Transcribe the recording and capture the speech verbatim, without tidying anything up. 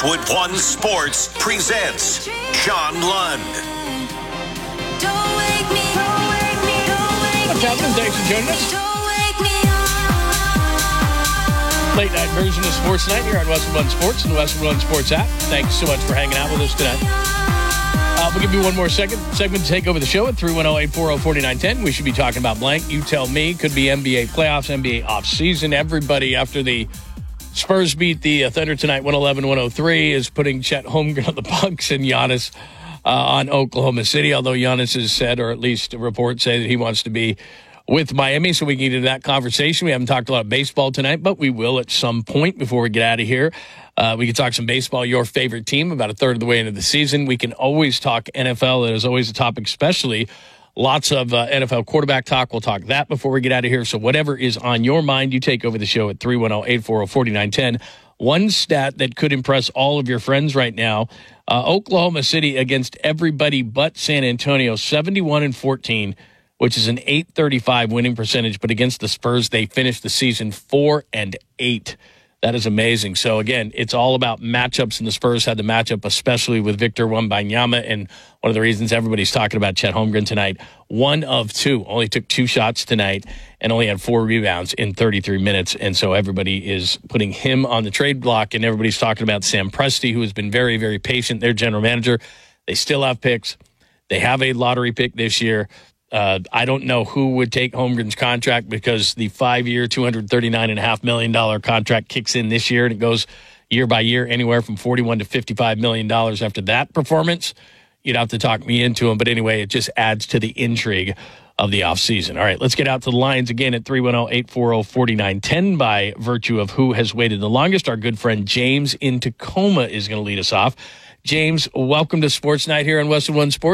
Westwood One Sports presents John Lund. What's happening? Thanks for joining us. Late night version of Sports Night here on Westwood One Sports and the Westwood One Sports app. Thanks so much for hanging out with us tonight. Uh, we'll give you one more second segment to take over the show at three one zero, eight four zero, four nine one zero. We should be talking about blank. You tell me. Could be N B A playoffs, N B A offseason. Everybody, after the Spurs beat the uh, Thunder tonight, one eleven to one oh three, is putting Chet Holmgren on the Bucks and Giannis uh, on Oklahoma City, although Giannis has said, or at least reports say, that he wants to be with Miami, so we can get into that conversation. We haven't talked a lot of baseball tonight, but we will at some point before we get out of here. Uh, we can talk some baseball, your favorite team, about a third of the way into the season. We can always talk N F L. That is always a topic, especially lots of uh, N F L quarterback talk. We'll talk that before we get out of here. So whatever is on your mind, you take over the show at three one zero, eight four zero, four nine one zero. One stat that could impress all of your friends right now, uh, Oklahoma City against everybody but San Antonio, seventy-one and fourteen, which is an eight thirty-five winning percentage. But against the Spurs, they finished the season four and eight. That is amazing. So, again, it's all about matchups, and the Spurs had the matchup, especially with Victor Wembanyama, and one of the reasons everybody's talking about Chet Holmgren tonight, one of two, only took two shots tonight and only had four rebounds in thirty-three minutes, and so everybody is putting him on the trade block, and everybody's talking about Sam Presti, who has been very, very patient, their general manager. They still have picks. They have a lottery pick this year. Uh, I don't know who would take Holmgren's contract because the five-year, two hundred thirty-nine point five million dollars contract kicks in this year, and it goes year by year, anywhere from forty-one to fifty-five million dollars after that performance. You'd have to talk me into him, but anyway, it just adds to the intrigue of the offseason. All right, let's get out to the lines again at three one zero, eight four zero, four nine one zero by virtue of who has waited the longest. Our good friend James in Tacoma is going to lead us off. James, welcome to Sports Night here on Westwood One Sports.